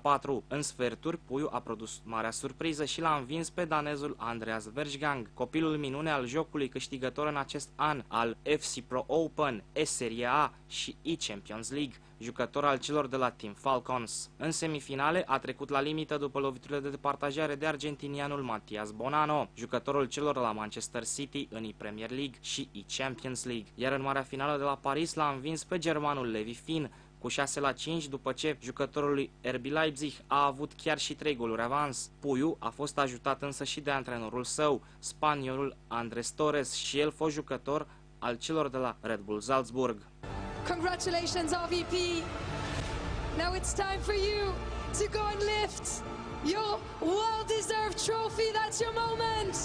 4. În sferturi, Puiu a produs marea surpriză și l-a învins pe danezul Andreas Verschgang, copilul minune al jocului, câștigător în acest an al FC Pro Open, E-Serie A și E-Champions League, jucător al celor de la Team Falcons. În semifinale a trecut la limită după loviturile de departajare de argentinianul Matias Bonano, jucătorul celor de la Manchester City în E-Premier League și E-Champions League, iar în marea finală de la Paris l-a învins pe germanul Levi Finn cu 6-5 după ce jucătorul lui RB Leipzig a avut chiar și 3 goluri avans. Puiu a fost ajutat însă și de antrenorul său, spaniolul Andrés Torres, și el fost jucător al celor de la Red Bull Salzburg. Congratulations, RVP. Now it's time for you to go and lift your well-deserved trophy. That's your moment.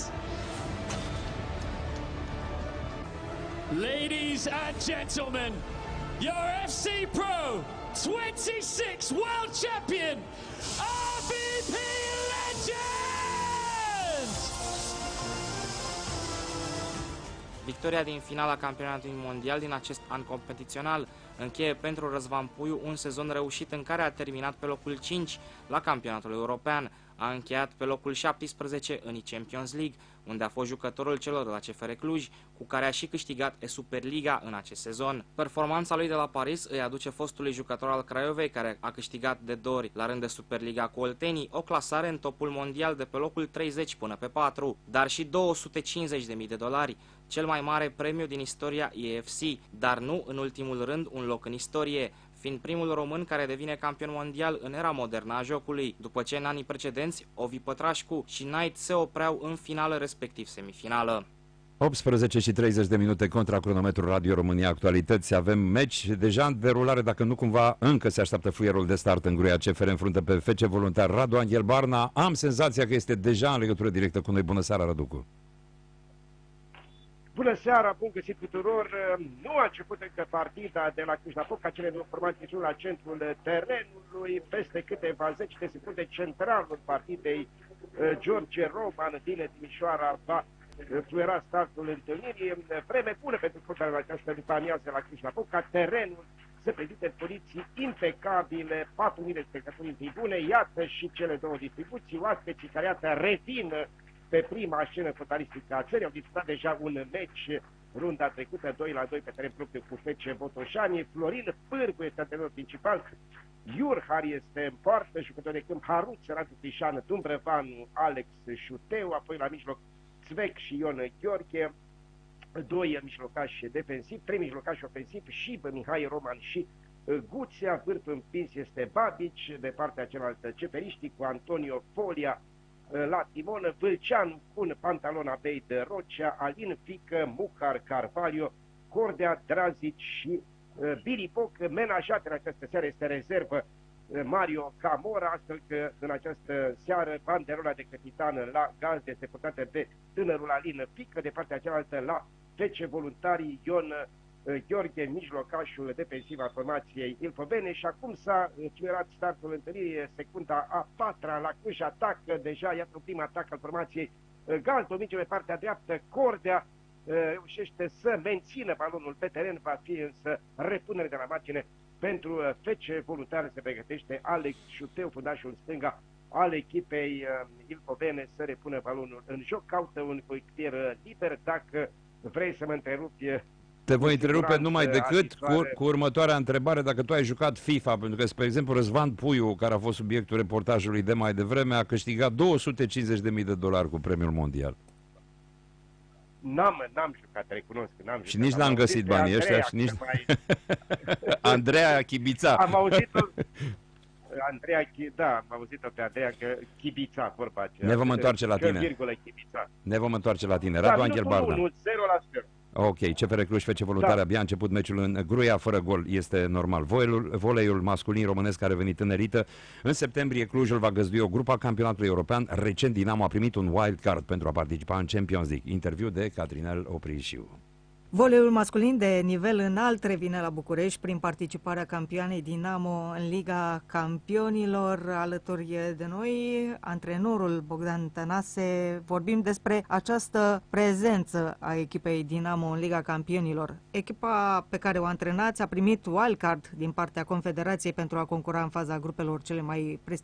Ladies and gentlemen, your FC Pro 26 World Champion, RVP Legend! Victoria din finala campionatului mondial din acest an competițional încheie pentru Răzvan Puiu un sezon reușit în care a terminat pe locul 5 la campionatul european, a încheiat pe locul 17 în Champions League, unde a fost jucătorul celor de la CFR Cluj, cu care a și câștigat Superliga în acest sezon. Performanța lui de la Paris îi aduce fostului jucător al Craiovei, care a câștigat de 2 ori la rând de Superliga cu Oltenii, o clasare în topul mondial de pe locul 30 până pe 4, dar și $250.000, cel mai mare premiu din istoria EFC, dar nu în ultimul rând un loc în istorie, fiind primul român care devine campion mondial în era modernă a jocului, după ce în anii precedenți Ovi Pătrașcu și Knight se opreau în finală, respectiv semifinală. 18 și 30 de minute contra cronometru Radio România Actualități. Avem meci deja în derulare, dacă nu cumva încă se așteaptă fluierul de start în Gruia. CFR înfruntă pe FC Voluntar Radu Anghel Barna. Am senzația că este deja în legătură directă cu noi. Bună seara, Răducu! Bună seara, bun găsit tuturor! Nu a început încă partida de la Cluj-Napoca, cele două formații sunt la centrul terenului, peste câteva zeci de secunde centralul partidei George Roman din Timișoara va fluiera startul întâlnirii. Vreme bună pentru fotbalul această după amiază la Cluj-Napoca, terenul se prezintă în condiții impecabile, 4.000 de spectatori în tribune, iată și cele două distribuții, oaspeții care iată revin pe prima scenă fotbalistică a țării. Au disputat deja un meci runda trecută, 2-2 pe teren propriu cu FC Botoșani. Florin Pârgu este antrenorul principal, Iurhar este în poartă, jucător de câmp Haruț, Radu Tișan, Dumbrăvanu, Alex Șuteu, apoi la mijloc Zvec și Ion Gheorghe, 2 mijlocași defensivi, 3 mijlocași ofensivi, și Mihai Roman și Guțea. Vârful împins este Babici, de partea cealaltă Ceperiști cu Antonio Folia la timon, Vâlceanu cu Pantalona Bei de Rocea, Alin Fică, Mucar Carvalho, Cordea, Drazici și Billy Poc. Menajat în această seară este rezervă Mario Camora, astfel că în această seară banderola de capitan la gaz este purtată de tânărul Alin Fică, de partea cealaltă la FC Voluntarii Ion Gheorghe, mijlocașul defensiv al formației Ilfovene. Și acum s-a fluierat startul întâlnirii, secunda a 4-a la Cluj, atacă deja, iată un prim atac al formației Galto, minge pe partea dreaptă, Cordea reușește să mențină balonul pe teren, va fi însă repunere de la margine pentru FC Voluntari. Se pregătește Alex Șuteu, fundașul stânga al echipei Ilfovene, să repună balonul în joc, caută un coechipier liber. Dacă vrei să mă întrerupi, te voi întrerupe numai decât cu următoarea întrebare. Dacă tu ai jucat FIFA, pentru că, spre exemplu, Răzvan Puiu, care a fost subiectul reportajului de mai devreme, a câștigat $250.000 cu premiul mondial. N-am jucat, recunosc. Și nici n-am găsit banii ăștia și nici... Andreea Chibița. Am auzit-o. Am auzit-o pe Andreea că Chibița, vorba aceea. Ne vom întoarce la tine. Ne vom întoarce la tine. Radu Anghel Barna. 0-0. Ok, CFR Cluj, FC Voluntari, abia a început meciul în Gruia, fără gol, este normal. Voleiul masculin românesc a revenit în elită. În septembrie Clujul va găzdui o grupă a campionatului european. Recent Dinamo a primit un wild card pentru a participa în Champions League. Interviu de Catrinel Oprișiu. Voleiul masculin de nivel înalt revine la București prin participarea campioanei Dinamo în Liga Campionilor. Alături de noi, antrenorul Bogdan Tănase. Vorbim despre această prezență a echipei Dinamo în Liga Campionilor. Echipa pe care o antrenați a primit wildcard din partea Confederației pentru a concura în faza grupelor cele mai